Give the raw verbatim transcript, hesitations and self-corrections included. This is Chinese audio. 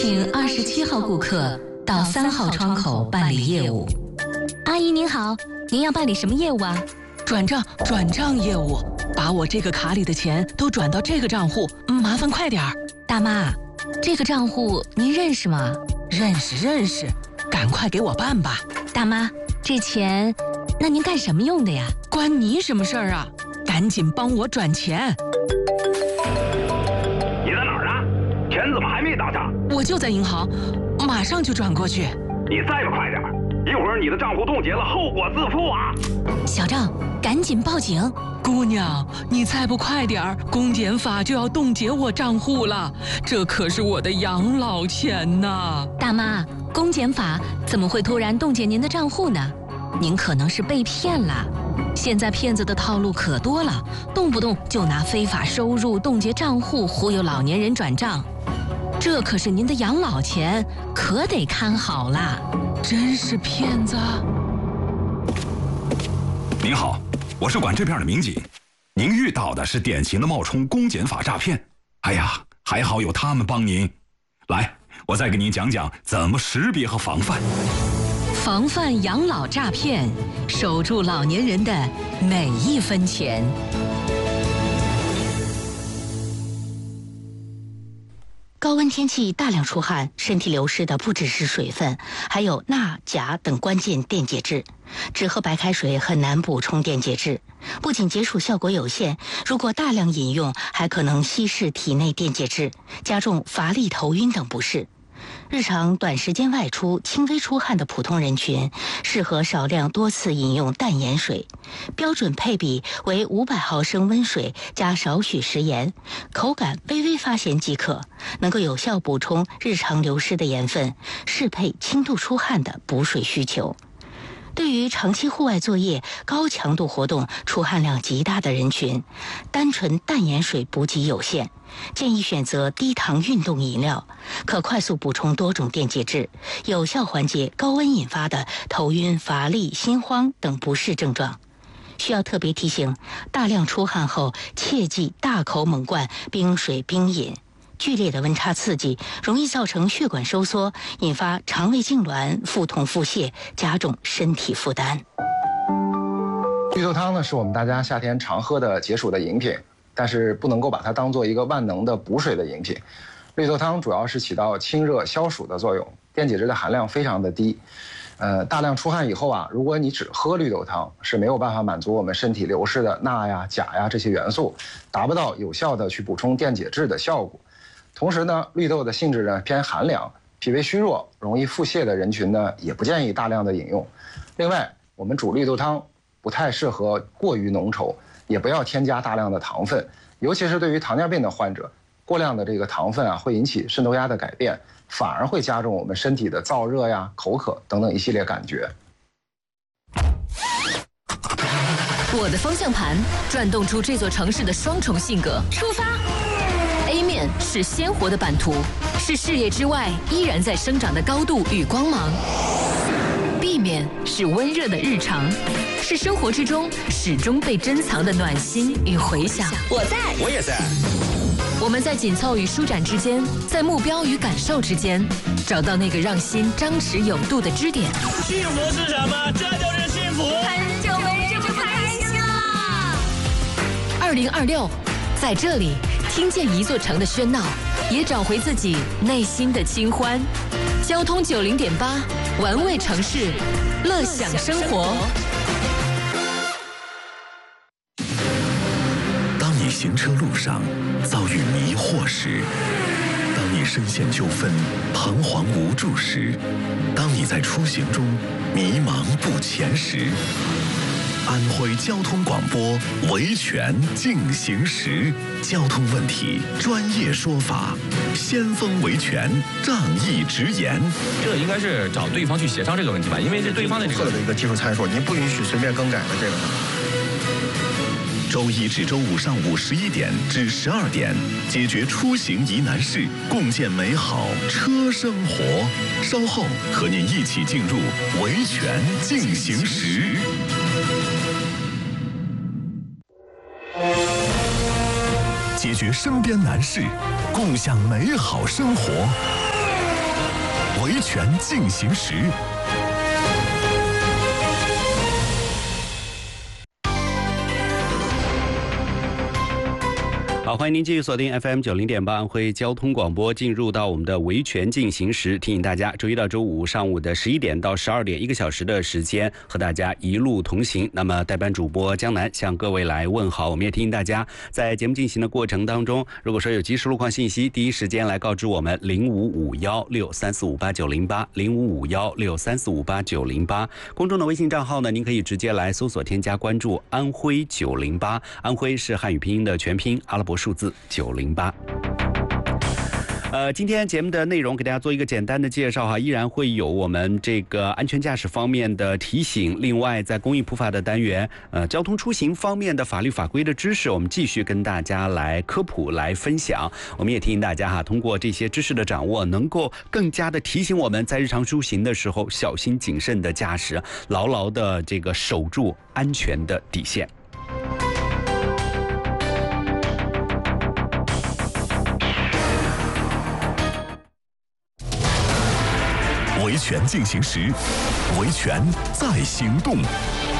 请二十七号顾客到三号窗口办理业务。 阿姨您好，您要办理什么业务啊？ 转账，转账业务，把我这个卡里的钱都转到这个账户，麻烦快点儿。 大妈，这个账户您认识吗？ 认识认识，赶快给我办吧。 大妈，这钱，那您干什么用的呀？ 关你什么事儿啊？赶紧帮我转钱。 你在哪儿啊？钱怎么还没到账？ 我就在银行，马上就转过去。 你再不快点儿，一会儿你的账户冻结了，后果自负啊！ 小郑，赶紧报警！ 姑娘，你再不快点儿，公检法就要冻结我账户了，这可是我的养老钱呐！ 大妈，公检法怎么会突然冻结您的账户呢？您可能是被骗了。现在骗子的套路可多了，动不动就拿非法收入冻结账户忽悠老年人转账，这可是您的养老钱，可得看好啦！ 真是骗子！ 您好，我是管这片的民警，您遇到的是典型的冒充公检法诈骗。哎呀，还好有他们帮您。来，我再给您讲讲怎么识别和防范。 防范养老诈骗，守住老年人的每一分钱。 高温天气大量出汗，身体流失的不只是水分，还有钠、钾等关键电解质。只喝白开水很难补充电解质，不仅解暑效果有限，如果大量饮用，还可能稀释体内电解质，加重乏力、头晕等不适。日常短时间外出、轻微出汗的普通人群，适合少量多次饮用淡盐水，标准配比为五百毫升温水加少许食盐，口感微微发咸即可，能够有效补充日常流失的盐分，适配轻度出汗的补水需求。对于长期户外作业、高强度活动、出汗量极大的人群，单纯淡盐水补给有限，建议选择低糖运动饮料，可快速补充多种电解质，有效缓解高温引发的头晕、乏力、心慌等不适症状。需要特别提醒，大量出汗后切忌大口猛灌冰水冰饮。剧烈的温差刺激容易造成血管收缩，引发肠胃痉挛、腹痛、腹泻，加重身体负担。 绿豆汤呢，是我们大家夏天常喝的解暑的饮品，但是不能够把它当做一个万能的补水的饮品。绿豆汤主要是起到清热消暑的作用，电解质的含量非常的低。呃，大量出汗以后啊，如果你只喝绿豆汤，是没有办法满足我们身体流失的钠呀、钾呀这些元素，达不到有效的去补充电解质的效果。同时呢，绿豆的性质呢偏寒凉，脾胃虚弱、容易腹泻的人群呢，也不建议大量的饮用。另外，我们煮绿豆汤不太适合过于浓稠，也不要添加大量的糖分，尤其是对于糖尿病的患者，过量的这个糖分啊，会引起渗透压的改变，反而会加重我们身体的燥热呀、口渴等等一系列感觉。 我的方向盘转动出这座城市的双重性格。出发。A 面是鲜活的版图，是视野之外依然在生长的高度与光芒。B 面是温热的日常，是生活之中始终被珍藏的暖心与回响。 我在，我也在。 我们在紧凑与舒展之间，在目标与感受之间，找到那个让心张弛有度的支点。 幸福是什么？这就是幸福。 很久没这么开心了。二零二六，在这里听见一座城的喧闹，也找回自己内心的清欢。交通九零点八，玩味城市，乐享生活。 当你行车路上遭遇迷惑时，当你深陷纠纷彷徨无助时，当你在出行中迷茫不前时，安徽交通广播维权进行时，交通问题专业说法，先锋维权仗义直言。 这应该是找对方去协商这个问题吧，因为这对方的这个的一个技术参数，您不允许随便更改的这个。 周一至周五上午十一点至十二点，解决出行疑难事，共建美好车生活。稍后和您一起进入维权进行时。解决身边难事，共享美好生活。 维权进行时。 好，欢迎您继续锁定 F M 九零点八安徽交通广播，进入到我们的维权进行时。提醒大家，周一到周五上午的十一点到十二点，一个小时的时间和大家一路同行。那么代班主播江南向各位来问好。我们也提醒大家，在节目进行的过程当中，如果说有及时路况信息，第一时间来告知我们零五五幺六三四五八九零八零五五幺六三四五八九零八。公众的微信账号呢，您可以直接来搜索添加关注安徽九零八，安徽是汉语拼音的全拼，阿拉伯数字九零八。呃，今天节目的内容给大家做一个简单的介绍哈，依然会有我们这个安全驾驶方面的提醒，另外在公益普法的单元，呃，交通出行方面的法律法规的知识，我们继续跟大家来科普来分享。我们也提醒大家哈，通过这些知识的掌握，能够更加的提醒我们在日常出行的时候小心谨慎的驾驶，牢牢的这个守住安全的底线。 维权进行时，维权在行动。